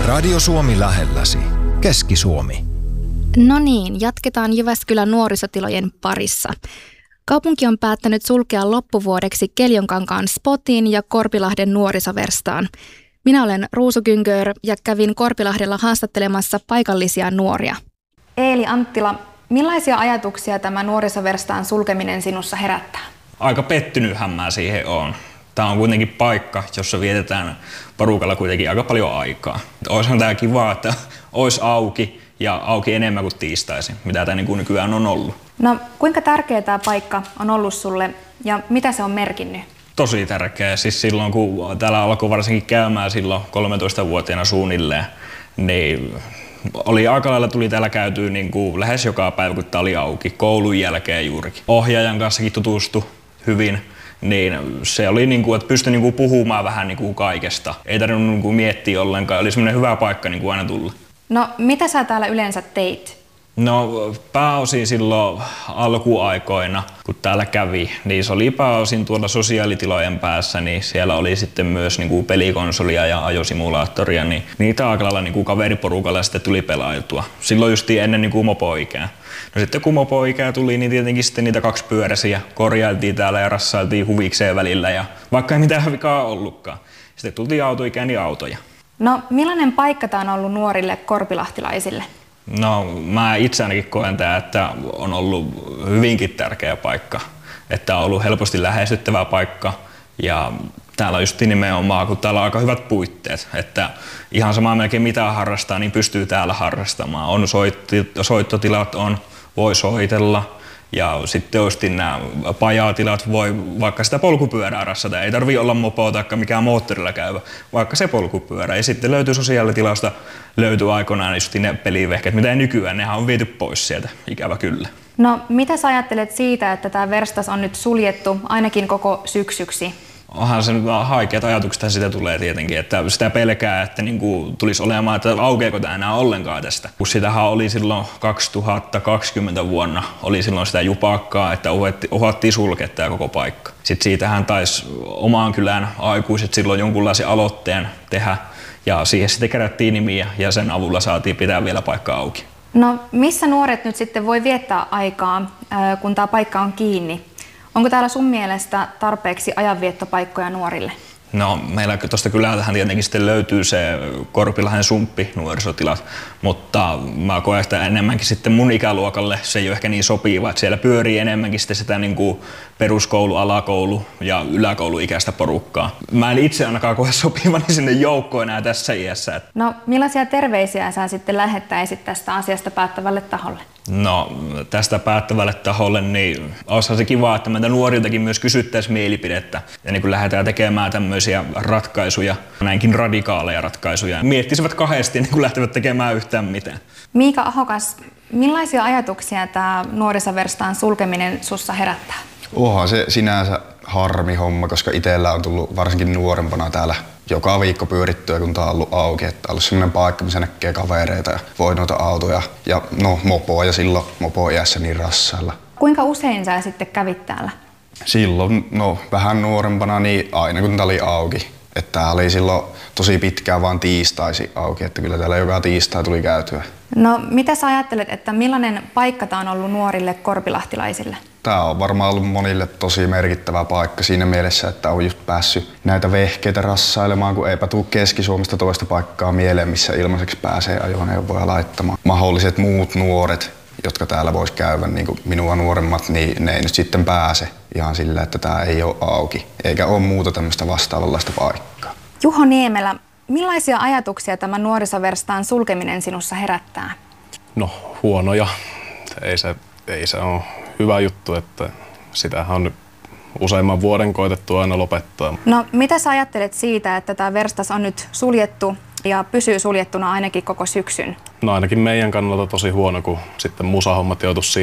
Radio Suomi lähelläsi. Keski-Suomi. No niin, jatketaan Jyväskylän nuorisotilojen parissa. Kaupunki on päättänyt sulkea loppuvuodeksi Keljonkankaan spotin ja Korpilahden nuorisoverstaan. Minä olen Ruusu Kynkör ja kävin Korpilahdella haastattelemassa paikallisia nuoria. Eeli Anttila, millaisia ajatuksia tämä nuorisoverstaan sulkeminen sinussa herättää? Aika pettynythän mä siihen oon. Tämä on kuitenkin paikka, jossa vietetään porukalla kuitenkin aika paljon aikaa. Olisihan tää kiva, että olisi auki ja auki enemmän kuin tiistaisin, mitä tämä niin kuin nykyään on ollut. No, kuinka tärkeä tämä paikka on ollut sulle ja mitä se on merkinnyt? Tosi tärkeä. Siis silloin, kun täällä alkoi varsinkin käymään silloin 13-vuotiaana suunnilleen, niin oli aika lailla tuli täällä käytyä niin kuin lähes joka päivä, kun tämä oli auki, koulun jälkeen juurikin. Ohjaajan kanssakin tutustui hyvin. Niin se oli niin kuin, että pystyi niin kuin puhumaan vähän niin kuin kaikesta. Ei tarvinnut niin kuin miettiä ollenkaan. Oli semmoinen hyvä paikka niin kuin aina tulla. No, mitä sä täällä yleensä teit? No, pääosin silloin alkuaikoina, kun täällä kävi, niin se oli pääosin tuolla sosiaalitilojen päässä, niin siellä oli sitten myös niin kuin pelikonsolia ja ajosimulaattoria, niin niitä aika lailla niin kuin kaveriporukalla sitten tuli pelailtua. Silloin justiin ennen niin kuin mopoikää. No sitten kun mopoikää tuli, niin tietenkin sitten niitä kaksipyöräisiä korjailtiin täällä ja rassailtiin huvikseen välillä ja vaikka ei mitään vikaa ollutkaan. Sitten tultiin autoikään niin autoja. No, millainen paikka tämä on ollut nuorille korpilahtilaisille? No, mä itse ainakin koen tää, että on ollut hyvinkin tärkeä paikka. Että on ollut helposti lähestyttävä paikka ja täällä on just nimenomaan, kun täällä on aika hyvät puitteet, että ihan sama melkein mitä harrastaa, niin pystyy täällä harrastamaan. On soittotilat, voi soitella ja sitten just nämä pajatilat voi vaikka sitä polkupyörää rassata. Ei tarvitse olla mopo tai mikään moottorilla käyvä, vaikka se polkupyörä. Ja sitten löytyy sosiaalitilasta, löytyy aikoinaan just ne pelivehkeet, mitä ei nykyään, nehän on viety pois sieltä, ikävä kyllä. No, mitä sä ajattelet siitä, että tämä verstas on nyt suljettu ainakin koko syksyksi? Onhan se haikeat ajatukset sitä tulee tietenkin, että sitä pelkää, että niinku tulisi olemaan, että aukeako tämä enää ollenkaan tästä. Kun sitähän oli silloin 2020 vuonna, oli silloin sitä jupakkaa, että uhattiin sulkea tämä koko paikka. Sitten siitähän taisi omaan kylään aikuiset silloin jonkunlaisen aloitteen tehdä ja siihen sitten kerättiin nimiä ja sen avulla saatiin pitää vielä paikka auki. No, missä nuoret nyt sitten voi viettää aikaa, kun tämä paikka on kiinni? Onko täällä sun mielestä tarpeeksi ajanviettopaikkoja nuorille? No, meillä tuosta kylältähän tietenkin sitten löytyy se Korpilahden sumppi nuorisotilat, mutta mä koen, että enemmänkin sitten mun ikäluokalle se ei ole ehkä niin sopiva, että siellä pyörii enemmänkin sitten sitä niin kuin peruskoulu, alakoulu ja yläkouluikäistä porukkaa. Mä en itse ainakaan koe sopivani sinne joukkoon enää tässä iässä. No, millaisia terveisiä sä sitten lähettäisit tästä asiasta päättävälle taholle? No, tästä päättävälle taholle, niin olisihan se kiva, että meitä nuoriltakin myös kysyttäisiin mielipidettä. Ja niin kun lähdetään tekemään tämmöisiä ratkaisuja, näinkin radikaaleja ratkaisuja, miettisivät kahdesti niin kun lähtevät tekemään yhtään mitään. Miika Ahokas, millaisia ajatuksia tämä nuorisoverstaan sulkeminen sussa herättää? Onhan se sinänsä harmi homma, koska itsellä on tullut varsinkin nuorempana täällä joka viikko pyörittyä, kun tää on ollut auki. Että on ollut semmoinen paikka, missä näkee kavereita ja voi noita autoja ja no mopoa ja silloin mopo-iässä niin rassailla. Kuinka usein sä sitten kävit täällä? Silloin, no vähän nuorempana, niin aina kun tää oli auki. Että tää oli silloin tosi pitkään vaan tiistaisin auki, että kyllä täällä joka tiistai tuli käytyä. No, mitä sä ajattelet, että millainen paikka tää on ollut nuorille korpilahtilaisille? Tämä on varmaan ollut monille tosi merkittävä paikka siinä mielessä, että on just päässyt näitä vehkeitä rassailemaan, kun eipä tule Keski-Suomesta toista paikkaa mieleen, missä ilmaiseksi pääsee ajoneuvoja laittamaan. Mahdolliset muut nuoret, jotka täällä vois käydä, niin kuin minua nuoremmat, niin ne ei nyt sitten pääse ihan sillä, että tämä ei ole auki, eikä ole muuta tämmöistä vastaavanlaista paikkaa. Juho Niemelä, millaisia ajatuksia tämä nuorisoverstaan sulkeminen sinussa herättää? No, huonoja. Ei se ole hyvä juttu, että sitähän on useamman vuoden koetettu aina lopettaa. No, mitä sä ajattelet siitä, että tämä verstas on nyt suljettu ja pysyy suljettuna ainakin koko syksyn? No ainakin meidän kannalta tosi huono, kun sitten musahommat joutuisi